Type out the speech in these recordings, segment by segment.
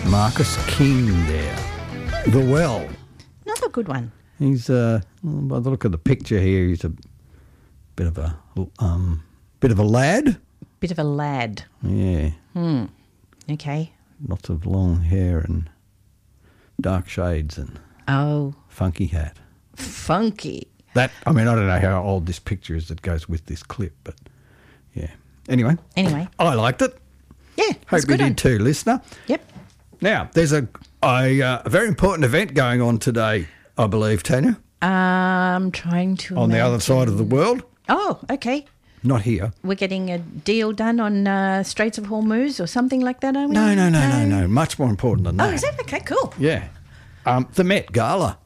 Marcus King there. The Well. Another good one. He's, by the look of the picture here, he's a bit of a lad. Bit of a lad. Yeah. Okay. Lots of long hair and dark shades and funky hat. Funky. I don't know how old this picture is that goes with this clip, but yeah. Anyway. I liked it. Yeah. Hope you did too, listener. Yep. Now, there's a very important event going on today, I believe, Tanya. I'm trying to on the other side of the world. Oh, okay. Not here. We're getting a deal done on Straits of Hormuz or something like that, are we? No. Much more important than that. Oh, is that? Okay, cool. Yeah. The Met Gala.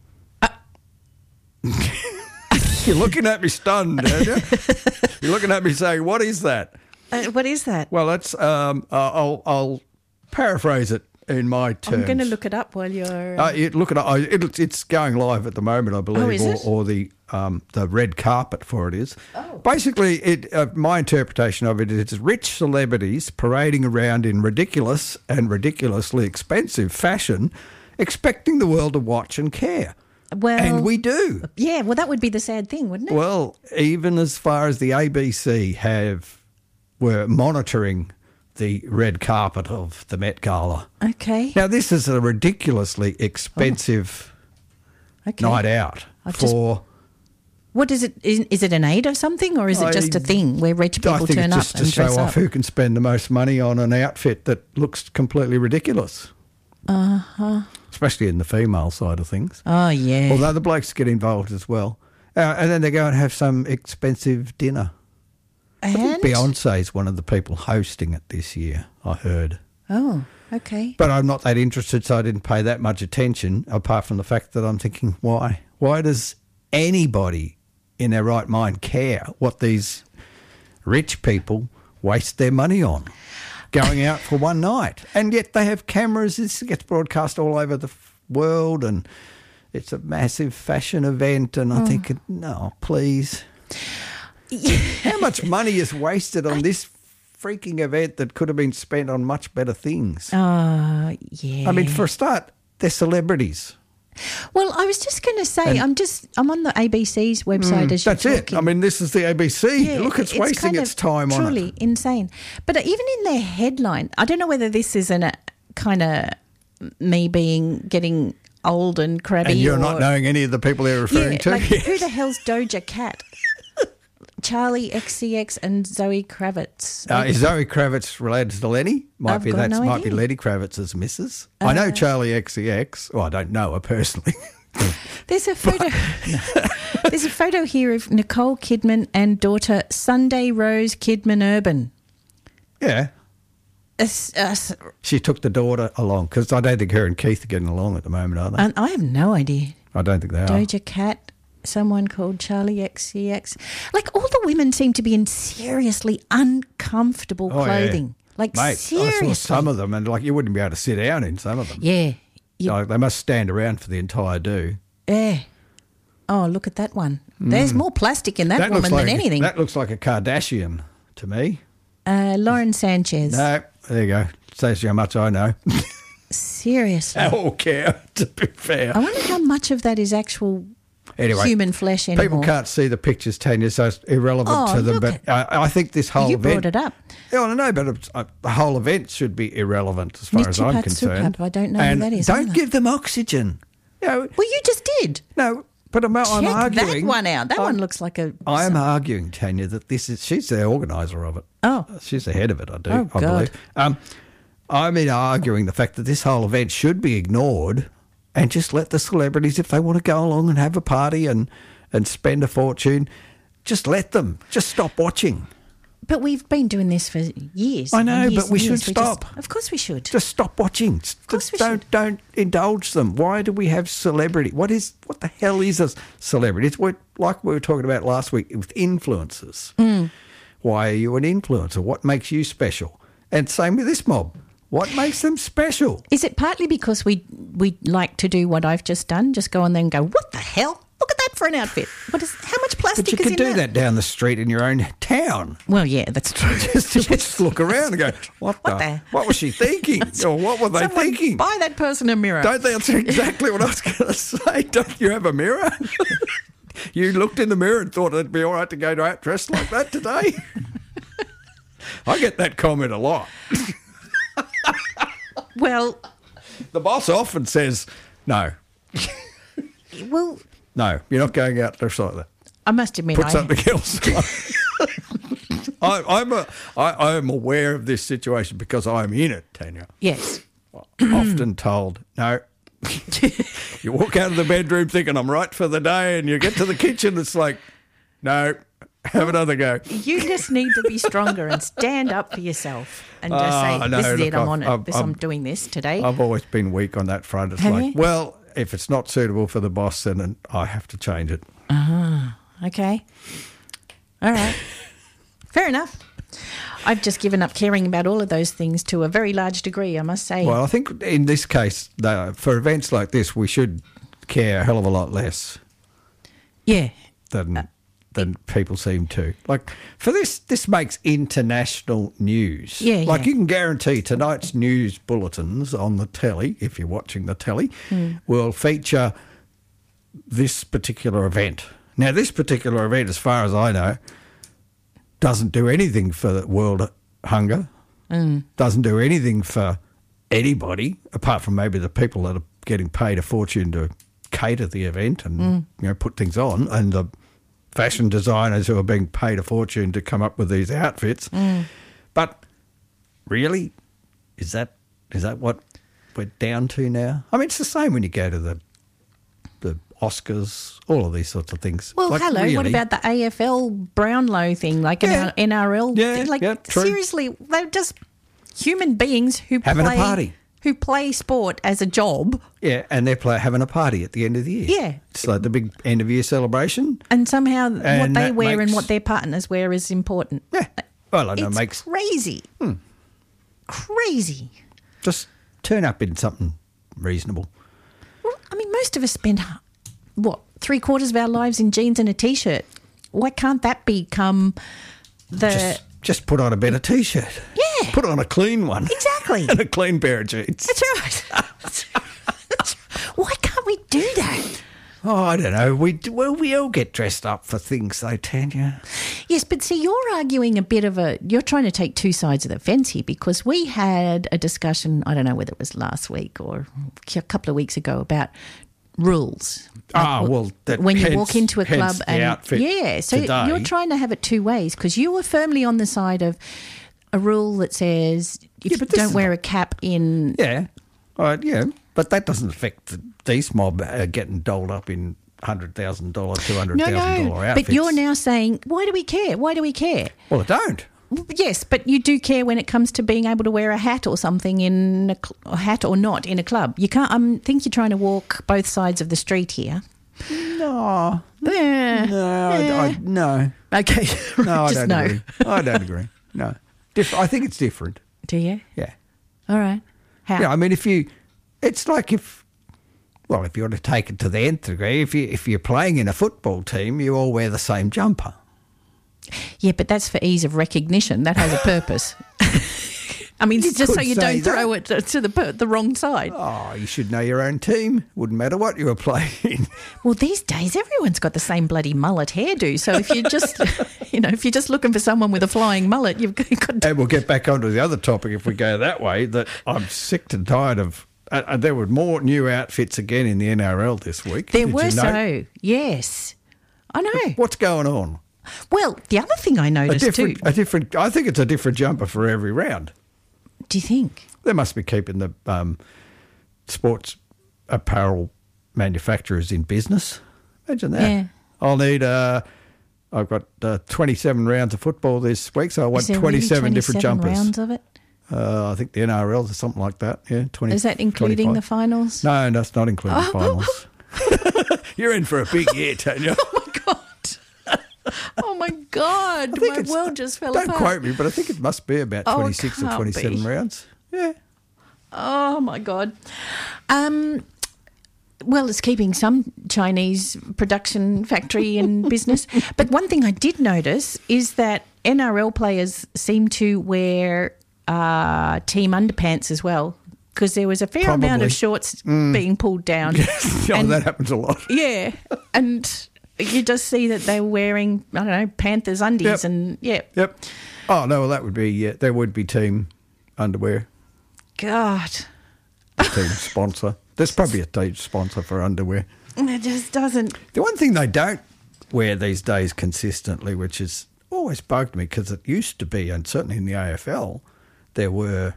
You're looking at me stunned, aren't you? You're looking at me saying, what is that? What is that? Well, that's I'll paraphrase it in my terms. I'm going to look it up while you're... Look it up. It's going live at the moment, I believe. Oh, is it? Or the red carpet for it is. Oh. Basically, my interpretation of it is it's rich celebrities parading around in ridiculous and ridiculously expensive fashion, expecting the world to watch and care. Well, and we do. Yeah, well, that would be the sad thing, wouldn't it? Well, even as far as the ABC were monitoring the red carpet of the Met Gala. Okay. Now, this is a ridiculously expensive night out for... What is it? Is it an aid or something, or is it just a thing where rich people turn up and dress up? I think it's just to show off who can spend the most money on an outfit that looks completely ridiculous. Uh-huh. Especially in the female side of things. Oh, yeah. Although the blokes get involved as well. And then they go and have some expensive dinner. I think Beyonce's one of the people hosting it this year, I heard. Oh, okay. But I'm not that interested, so I didn't pay that much attention, apart from the fact that I'm thinking, why? Why does anybody in their right mind care what these rich people waste their money on? Going out for one night. And yet they have cameras. This gets broadcast all over the world and it's a massive fashion event. And I'm thinking, no, please. How much money is wasted on this freaking event that could have been spent on much better things? Oh, yeah. I mean, for a start, they're celebrities. Well, I was just going to say, I'm on the ABC's website as you're talking. That's it. I mean, this is the ABC. Yeah, look, it's wasting its time on it. Truly insane. But even in their headline, I don't know whether this is a kind of me getting old and crabby. And you're not knowing any of the people they're referring to? Like, who the hell's Doja Cat? Charlie XCX and Zoe Kravitz. Is Zoe Kravitz related to Lenny? Might be Lenny Kravitz's missus. I know Charlie XCX. Well, I don't know her personally. There's a photo. There's a photo here of Nicole Kidman and daughter Sunday Rose Kidman Urban. Yeah. She took the daughter along because I don't think her and Keith are getting along at the moment, are they? And I have no idea. I don't think they are. Doja Cat. Someone called Charlie XCX. Like, all the women seem to be in seriously uncomfortable clothing. Yeah. Like, mate, seriously. I saw some of them and, like, you wouldn't be able to sit down in some of them. Yeah. Like, they must stand around for the entire do. Yeah. Oh, look at that one. There's more plastic in that woman than anything. That looks like a Kardashian to me. Lauren Sanchez. No, there you go. Says you how much I know. Seriously. I all care, to be fair. I wonder how much of that is actual... Anyway, human flesh anymore. People can't see the pictures, Tanya, so it's irrelevant to them. But I think this whole event... You brought it up. Yeah, I know, but the whole event should be irrelevant as far as I'm concerned. I don't know who that is. Don't give them oxygen. Well, you just did. No, but I'm arguing... Check that one out. That one looks like a... I am arguing, Tanya, that she's the organiser of it. Oh. She's the head of it, I God. believe. I'm arguing the fact that this whole event should be ignored... And just let the celebrities, if they want to go along and have a party and spend a fortune, just let them. Just stop watching. But we've been doing this for years. I know, but we should stop. Of course we should. Just stop watching. Of course we should. Don't indulge them. Why do we have celebrity? What the hell is a celebrity? It's like we were talking about last week with influencers. Why are you an influencer? What makes you special? And same with this mob. What makes them special? Is it partly because we like to do what I've just done? Just go on there and go, what the hell? Look at that for an outfit? How much plastic But you is could in do that down the street in your own town. Well, yeah, that's true. Just look around and go, what was she thinking? Or what were they Someone thinking? buy that person a mirror. That's exactly what I was going to say. Don't you have a mirror? You looked in the mirror and thought it'd be all right to go out dressed like that today? I get that comment a lot. Well, the boss often says, no. Well, no, you're not going out dressed like that. I must admit, Put something else on. I'm aware of this situation because I'm in it, Tanya. Yes. Often told, no. You walk out of the bedroom thinking I'm right for the day, and you get to the kitchen, it's like, no, have another go. You just need to be stronger and stand up for yourself and just say, this is it, I'm on it. I'm doing this today. I've always been weak on that front. It's Have like, you? well, if it's not suitable for the boss, then I have to change it. Okay. All right. Fair enough. I've just given up caring about all of those things to a very large degree, I must say. Well, I think in this case, for events like this, we should care a hell of a lot less. Yeah. Than people seem to. Like, for this makes international news. Yeah, like, you can guarantee tonight's news bulletins on the telly, if you're watching the telly, will feature this particular event. Now, this particular event, as far as I know, doesn't do anything for world hunger, doesn't do anything for anybody, apart from maybe the people that are getting paid a fortune to cater the event and put things on, and the fashion designers who are being paid a fortune to come up with these outfits. But really, is that what we're down to now? I mean, it's the same when you go to the Oscars, all of these sorts of things. Well, like, hello, really, what about the AFL Brownlow thing, like an NRL thing? Like, true. seriously, they're just human beings who having a party. Who play sport as a job. Yeah, and they're having a party at the end of the year. Yeah. It's like the big end of year celebration. And somehow what they wear and what their partners wear is important. Yeah. Well, I know it's it makes... crazy. Crazy. Just turn up in something reasonable. Well, I mean, most of us spend, 3/4 of our lives in jeans and a T-shirt. Why can't that become the... Just put on a better T-shirt. Yeah. Put on a clean one. Exactly. And a clean pair of jeans. That's right. Why can't we do that? Oh, I don't know. We all get dressed up for things, though, Tanya. Yes, but see, you're arguing you're trying to take two sides of the fence here, because we had a discussion, I don't know whether it was last week or a couple of weeks ago, about rules. When you walk into a club the outfit so today. You're trying to have it two ways, because you were firmly on the side of a rule that says if you don't wear a cap in... Yeah, but that doesn't affect these mob getting doled up in $100,000, $200,000 outfits. But you're now saying, why do we care? Why do we care? Well, I don't. Yes, but you do care when it comes to being able to wear a hat or something in a hat or not in a club. You can't. I think you're trying to walk both sides of the street here. No. No. Okay. No, I Just don't agree. I don't agree. No. I think it's different. Do you? Yeah. All right. How? Yeah, I mean, it's like if you want to take it to the nth degree, if you're playing in a football team, you all wear the same jumper. Yeah, but that's for ease of recognition. That has a purpose. I mean, just so you don't throw it to the wrong side. Oh, you should know your own team. Wouldn't matter what you were playing. Well, these days everyone's got the same bloody mullet hairdo. So if you're just, if you're just looking for someone with a flying mullet, you've got to... And we'll get back onto the other topic if we go that way. That I'm sick and tired of. There were more new outfits again in the NRL this week. There were so. Yes, I know. What's going on? Well, the other thing I noticed too. I think it's a different jumper for every round. Do you think? They must be keeping the sports apparel manufacturers in business. Imagine that. Yeah. I'll need. I've got 27 rounds of football this week, so I want 27 different jumpers. Rounds of it? I think the NRL is something like that. Yeah, 20. Is that including 25. the finals? No, that's not including the finals. You're in for a big year, Tanya. Oh my God! My world just fell apart. Don't quote me, but I think it must be about 26 or 27 rounds. Yeah. Oh my God! Well, it's keeping some Chinese production factory in business. But one thing I did notice is that NRL players seem to wear team underpants as well, because there was a fair amount of shorts being pulled down. That happens a lot. Yeah. And you just see that they were wearing, I don't know, Panthers undies Yep. Oh, no, well, that would be, there would be team underwear. God. Team sponsor. There's probably a team sponsor for underwear. It just doesn't. The one thing they don't wear these days consistently, which has always bugged me, because it used to be, and certainly in the AFL, there were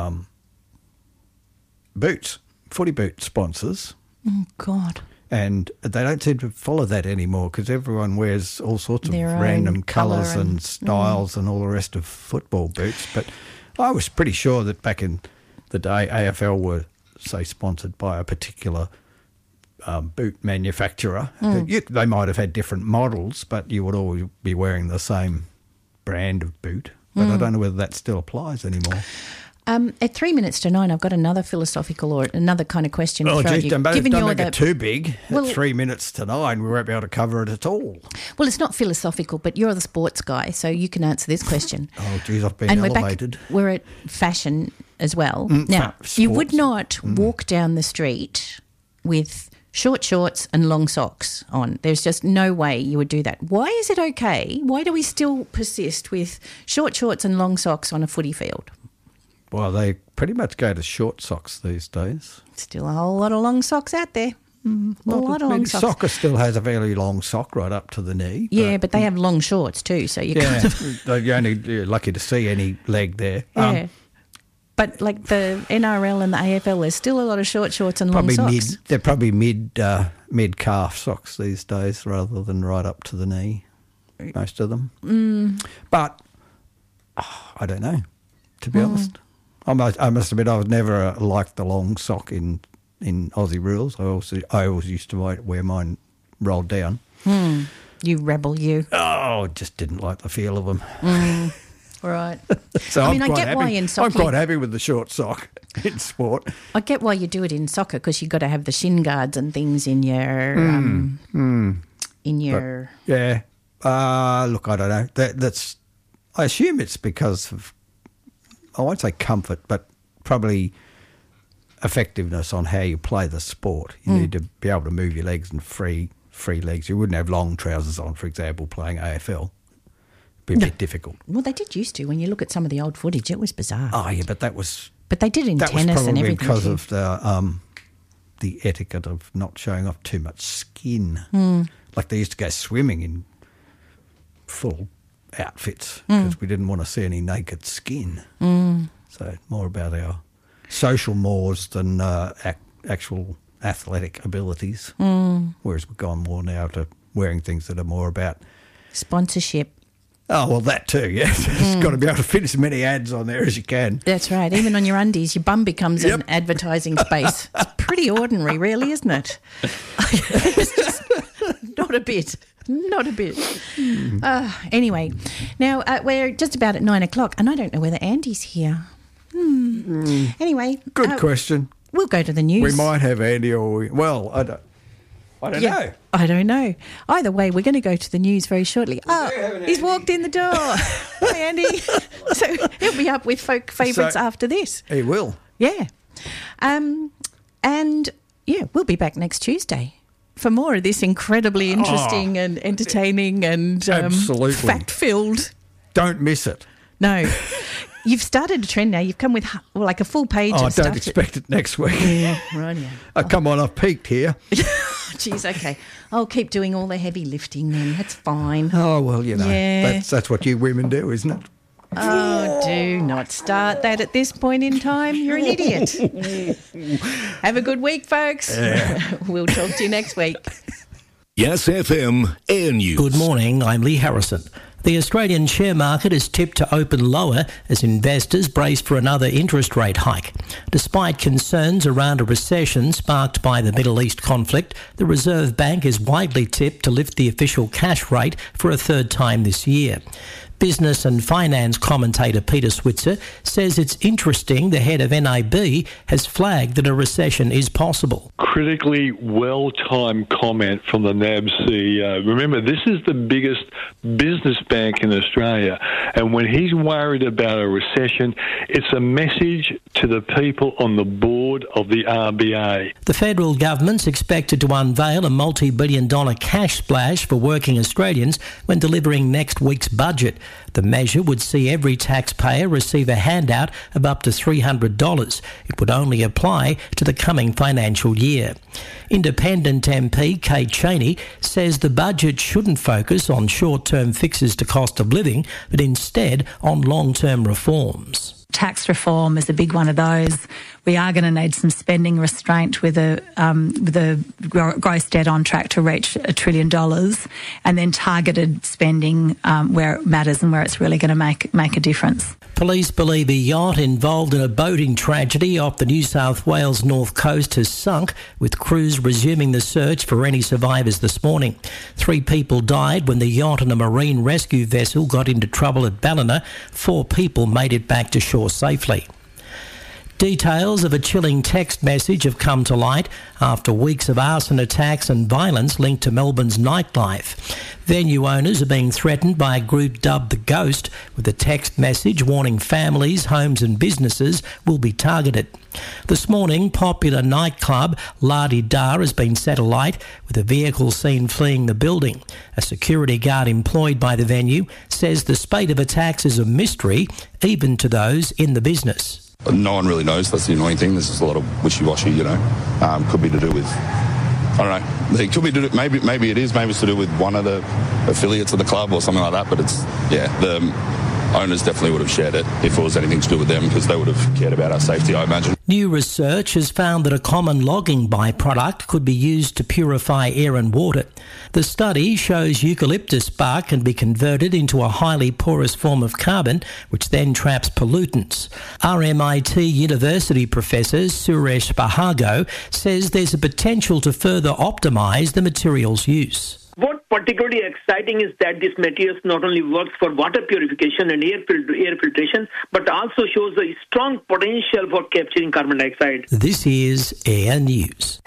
boots, footy boot sponsors. Oh, God. And they don't seem to follow that anymore, because everyone wears all sorts of Their own random colours colour and styles and all the rest of football boots. But I was pretty sure that back in the day, AFL were, say, sponsored by a particular boot manufacturer. They might have had different models, but you would always be wearing the same brand of boot. But I don't know whether that still applies anymore. At 3 minutes to 9, I've got another philosophical or another kind of question to throw at you. Don't make it too big. At 3 minutes to 9, we won't be able to cover it at all. Well, it's not philosophical, but you're the sports guy, so you can answer this question. Oh, geez, I've been elevated. We're at fashion as well. Now, you would not walk down the street with short shorts and long socks on. There's just no way you would do that. Why is it okay? Why do we still persist with short shorts and long socks on a footy field? Well, they pretty much go to short socks these days. Still a whole lot of long socks out there. A lot of long socks. Soccer still has a fairly long sock right up to the knee. Yeah, but they have long shorts too, so you kind of... you're lucky to see any leg there. Yeah. But like the NRL and the AFL, there's still a lot of short shorts and long socks. They're probably mid-calf socks these days rather than right up to the knee, most of them. But I don't know, to be honest. I must admit, I was never liked the long sock in Aussie rules. I always used to wear mine rolled down. You rebel, you. Oh, just didn't like the feel of them. Right. So I get why in soccer... I'm quite happy with the short sock in sport. I get why you do it in soccer, because you've got to have the shin guards and things in your... Yeah. Look, I don't know. That's. I assume it's because of... I won't say comfort, but probably effectiveness on how you play the sport. You need to be able to move your legs and free legs. You wouldn't have long trousers on, for example, playing AFL. It'd be a bit difficult. Well, they did used to. When you look at some of the old footage, it was bizarre. Oh, yeah, but that was... But they did in tennis and everything. That was probably because of the etiquette of not showing off too much skin. Like they used to go swimming in full outfits because we didn't want to see any naked skin. So more about our social mores than actual athletic abilities. Whereas we've gone more now to wearing things that are more about... sponsorship. Oh, well, that too, yes. It's got to be able to fit as many ads on there as you can. That's right. Even on your undies, your bum becomes an advertising space. It's pretty ordinary, really, isn't it? It's just not a bit. Not a bit. Anyway, now we're just about at 9 o'clock, and I don't know whether Andy's here. Anyway. Good question. We'll go to the news. We might have Andy or... I don't know. I don't know. Either way, we're going to go to the news very shortly. Oh, he's walked in the door. Hi, Andy. So he'll be up with folk favourites after this. He will. Yeah. And, we'll be back next Tuesday for more of this incredibly interesting and entertaining and fact-filled. Don't miss it. No. You've started a trend now. You've come with like a full page of stuff. I don't expect it next week. Yeah, right. Come on, I've peaked here. Jeez, okay. I'll keep doing all the heavy lifting then. That's fine. Oh, well, that's what you women do, isn't it? Oh, do not start that at this point in time. You're an idiot. Have a good week, folks. Yeah. We'll talk to you next week. Yes FM Air News. Good morning, I'm Lee Harrison. The Australian share market is tipped to open lower as investors brace for another interest rate hike. Despite concerns around a recession sparked by the Middle East conflict, the Reserve Bank is widely tipped to lift the official cash rate for a third time this year. Business and finance commentator Peter Switzer says it's interesting the head of NAB has flagged that a recession is possible. Critically well-timed comment from the NAB CEO. Remember, this is the biggest business bank in Australia, and when he's worried about a recession, it's a message to the people on the board of the RBA. The federal government's expected to unveil a multi-billion-dollar cash splash for working Australians when delivering next week's budget. The measure would see every taxpayer receive a handout of up to $300. It would only apply to the coming financial year. Independent MP Kate Cheney says the budget shouldn't focus on short-term fixes to cost of living, but instead on long-term reforms. Tax reform is a big one of those. We are going to need some spending restraint with the gross debt on track to reach $1 trillion, and then targeted spending where it matters and where it's really going to make a difference. Police believe a yacht involved in a boating tragedy off the New South Wales north coast has sunk, with crews resuming the search for any survivors this morning. 3 people died when the yacht and a marine rescue vessel got into trouble at Ballina. 4 people made it back to shore safely. Details of a chilling text message have come to light after weeks of arson attacks and violence linked to Melbourne's nightlife. Venue owners are being threatened by a group dubbed The Ghost, with a text message warning families, homes and businesses will be targeted. This morning, popular nightclub La Di Da has been set alight, with a vehicle seen fleeing the building. A security guard employed by the venue says the spate of attacks is a mystery, even to those in the business. No one really knows. That's the annoying thing. There's just a lot of wishy-washy, could be to do with, I don't know. It could be to do, maybe it is. Maybe it's to do with one of the affiliates of the club or something like that. But the owners definitely would have shared it if it was anything to do with them, because they would have cared about our safety, I imagine. New research has found that a common logging byproduct could be used to purify air and water. The study shows eucalyptus bark can be converted into a highly porous form of carbon, which then traps pollutants. RMIT University professor Suresh Bahago says there's a potential to further optimise the material's use. What particularly exciting is that this material not only works for water purification and air filtration, but also shows a strong potential for capturing carbon dioxide. This is Air News.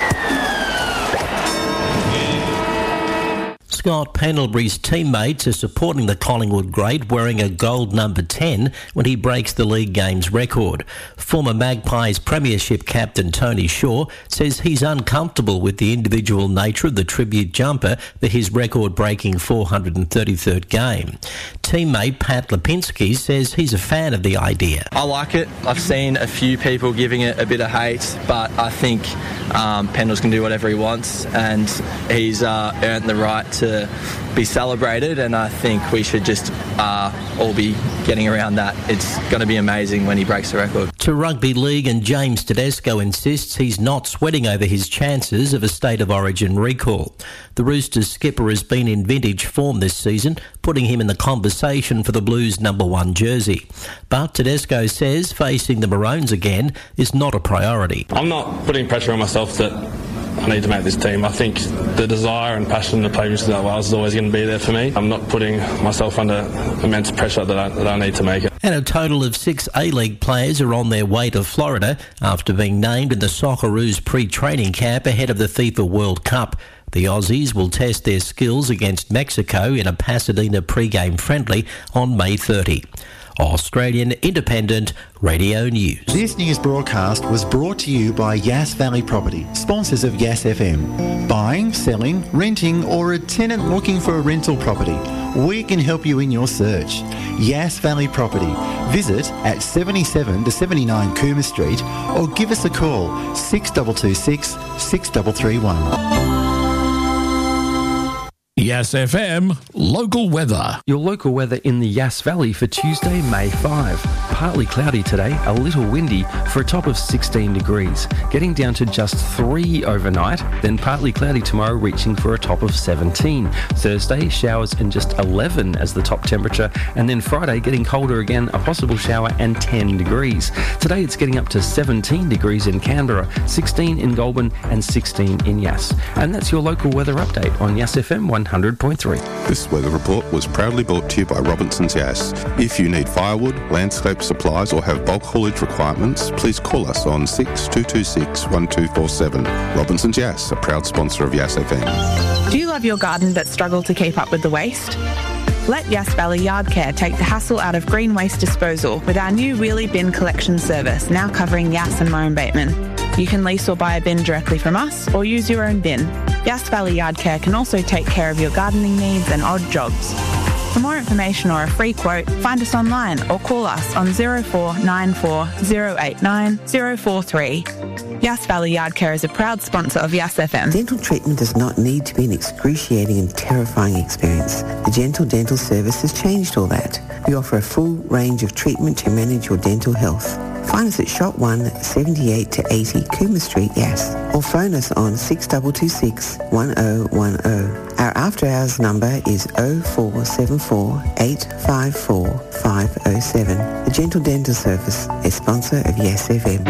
Scott Pendlebury's teammates are supporting the Collingwood great wearing a gold number 10 when he breaks the league games record. Former Magpies premiership captain Tony Shaw says he's uncomfortable with the individual nature of the tribute jumper for his record-breaking 433rd game. Teammate Pat Lipinski says he's a fan of the idea. I like it. I've seen a few people giving it a bit of hate, but I think Pendles can do whatever he wants, and he's earned the right to be celebrated, and I think we should just all be getting around that. It's going to be amazing when he breaks the record. To Rugby League, and James Tedesco insists he's not sweating over his chances of a State of Origin recall. The Roosters skipper has been in vintage form this season, putting him in the conversation for the Blues' number 1 jersey. But Tedesco says facing the Maroons again is not a priority. I'm not putting pressure on myself that I need to make this team. I think the desire and passion to play New South Wales is always going to be there for me. I'm not putting myself under immense pressure that I need to make it. And a total of 6 A-League players are on their way to Florida after being named in the Socceroos pre-training camp ahead of the FIFA World Cup. The Aussies will test their skills against Mexico in a Pasadena pre-game friendly on May 30. Australian Independent Radio News. This news broadcast was brought to you by Yass Valley Property, sponsors of Yass FM. Buying, selling, renting, or a tenant looking for a rental property, we can help you in your search. Yass Valley Property. Visit at 77 to 79 Cooma Street or give us a call 6226 6331. Yass FM local weather. Your local weather in the Yass Valley for Tuesday, May 5. Partly cloudy today, a little windy for a top of 16 degrees. Getting down to just 3 overnight, then partly cloudy tomorrow reaching for a top of 17. Thursday, showers and just 11 as the top temperature. And then Friday, getting colder again, a possible shower and 10 degrees. Today it's getting up to 17 degrees in Canberra, 16 in Goulburn and 16 in Yass. And that's your local weather update on Yass FM 100. 100.3. This weather report was proudly brought to you by Robinson's Gas. If you need firewood, landscape supplies or have bulk haulage requirements, please call us on 6226 1247. Robinson's Gas, a proud sponsor of Yass FM. Do you love your garden but struggle to keep up with the waste? Let Yass Valley Yard Care take the hassle out of green waste disposal with our new wheelie bin collection service, now covering Yass and Murray Bateman. You can lease or buy a bin directly from us or use your own bin. Yass Valley Yard Care can also take care of your gardening needs and odd jobs. For more information or a free quote, find us online or call us on 0494 089 043. Yass Valley Yard Care is a proud sponsor of Yass FM. Dental treatment does not need to be an excruciating and terrifying experience. The Gentle Dental Service has changed all that. We offer a full range of treatment to manage your dental health. Find us at Shop 1, 78 to 80 Coomer Street, Yass, or phone us on 6226 1010. Our after hours number is 0474 854 507. The Gentle Dental Service, a sponsor of Yass FM.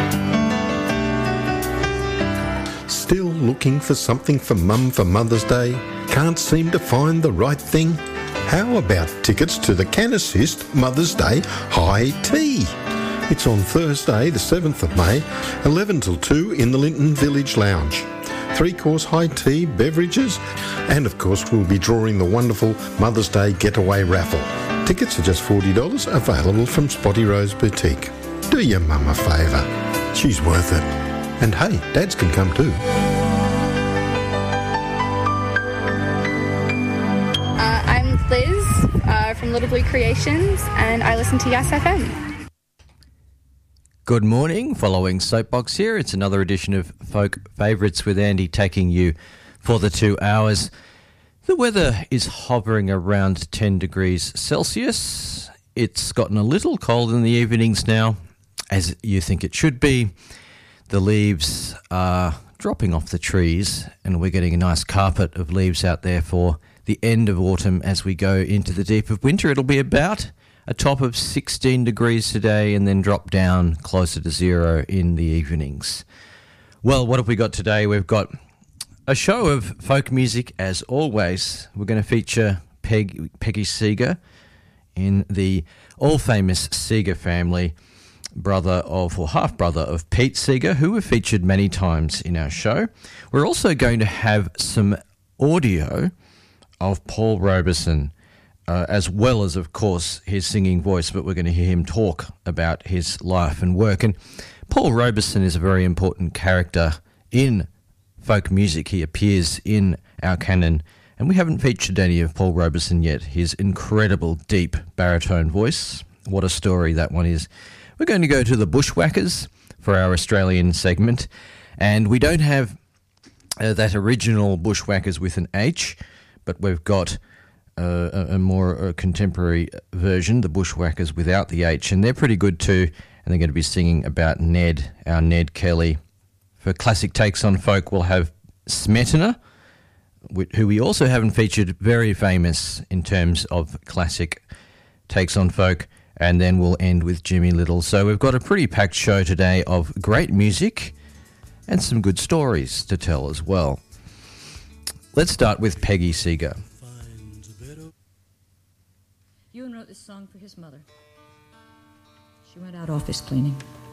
Still looking for something for Mum for Mother's Day? Can't seem to find the right thing? How about tickets to the Can Assist Mother's Day High Tea? It's on Thursday, the 7th of May, 11 till 2 in the Linton Village Lounge. 3-course high tea, beverages, and of course we'll be drawing the wonderful Mother's Day Getaway Raffle. Tickets are just $40, available from Spotty Rose Boutique. Do your mum a favour. She's worth it. And hey, dads can come too. I'm Liz from Little Blue Creations, and I listen to Yass FM. Good morning. Following Soapbox here, it's another edition of Folk Favourites with Andy taking you for the 2 hours. The weather is hovering around 10 degrees Celsius. It's gotten a little cold in the evenings now, as you think it should be. The leaves are dropping off the trees, and we're getting a nice carpet of leaves out there for the end of autumn as we go into the deep of winter. It'll be about a top of 16 degrees today and then drop down closer to 0 in the evenings. Well, what have we got today? We've got a show of folk music as always. We're going to feature Peggy Seeger in the all-famous Seeger family, brother of, or half-brother of Pete Seeger, who we've featured many times in our show. We're also going to have some audio of Paul Robeson, as well as, of course, his singing voice, but we're going to hear him talk about his life and work. And Paul Robeson is a very important character in folk music. He appears in our canon, and we haven't featured any of Paul Robeson yet. His incredible, deep baritone voice. What a story that one is. We're going to go to the Bushwhackers for our Australian segment, and we don't have that original Bushwhackers with an H, but we've got a more contemporary version, the Bushwhackers without the H, and they're pretty good too, and they're going to be singing about Ned, our Ned Kelly. For classic takes on folk, we'll have Smetana, who we also haven't featured, very famous in terms of classic takes on folk, and then we'll end with Jimmy Little. So we've got a pretty packed show today of great music and some good stories to tell as well. Let's start with Peggy Seeger. Ewan wrote this song for his mother. She went out office cleaning.